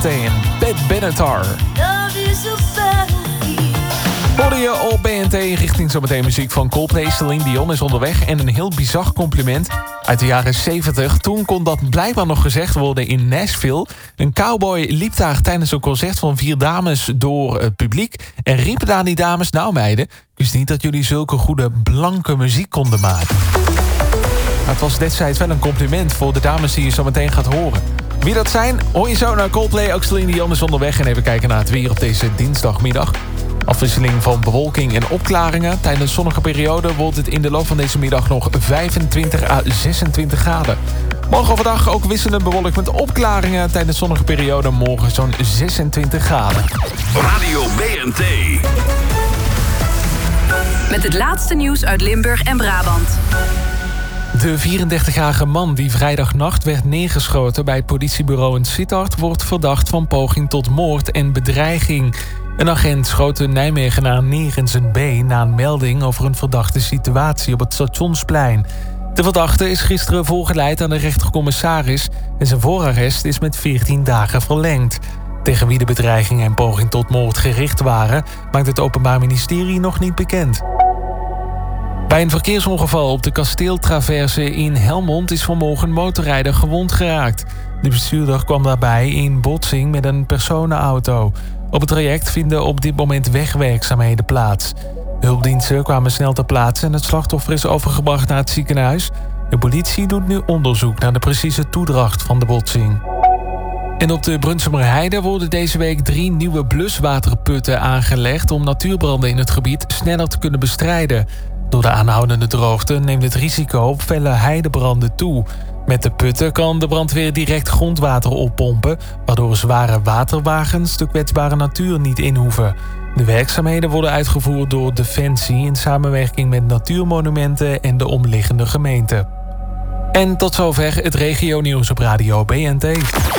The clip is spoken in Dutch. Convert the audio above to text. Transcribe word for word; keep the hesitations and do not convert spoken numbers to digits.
en Pat Benatar. Hoorde je op B N T richting zometeen muziek van Coldplay. Celine Dion is onderweg en een heel bizar compliment uit de jaren zeventig. Toen kon dat blijkbaar nog gezegd worden in Nashville. Een cowboy liep daar tijdens een concert van vier dames door het publiek en riepen daar die dames: nou meiden, ik wist niet dat jullie zulke goede blanke muziek konden maken. Maar het was destijds wel een compliment voor de dames die je zo meteen gaat horen. Wie dat zijn, hoor je zo naar Coldplay. Ook Celine Dion is onderweg en even kijken naar het weer op deze dinsdagmiddag. Afwisseling van bewolking en opklaringen. Tijdens de zonnige periode wordt het in de loop van deze middag nog vijfentwintig à zesentwintig graden. Morgen overdag ook wisselend bewolkt met opklaringen. Tijdens de zonnige periode morgen zo'n zesentwintig graden. Radio B N T. Met het laatste nieuws uit Limburg en Brabant. De vierendertigjarige man die vrijdagnacht werd neergeschoten bij het politiebureau in Sittard wordt verdacht van poging tot moord en bedreiging. Een agent schoot de Nijmegenaar neer in zijn been na een melding over een verdachte situatie op het Stationsplein. De verdachte is gisteren voorgeleid aan de rechtercommissaris en zijn voorarrest is met veertien dagen verlengd. Tegen wie de bedreiging en poging tot moord gericht waren, maakt het Openbaar Ministerie nog niet bekend. Bij een verkeersongeval op de Kasteeltraverse in Helmond is vanmorgen een motorrijder gewond geraakt. De bestuurder kwam daarbij in botsing met een personenauto. Op het traject vinden op dit moment wegwerkzaamheden plaats. Hulpdiensten kwamen snel ter plaatse en het slachtoffer is overgebracht naar het ziekenhuis. De politie doet nu onderzoek naar de precieze toedracht van de botsing. En op de Brunsumerheide worden deze week drie nieuwe bluswaterputten aangelegd om natuurbranden in het gebied sneller te kunnen bestrijden. Door de aanhoudende droogte neemt het risico op felle heidebranden toe. Met de putten kan de brandweer direct grondwater oppompen, waardoor zware waterwagens de kwetsbare natuur niet in hoeven. De werkzaamheden worden uitgevoerd door Defensie in samenwerking met Natuurmonumenten en de omliggende gemeenten. En tot zover het regionieuws op Radio B N T.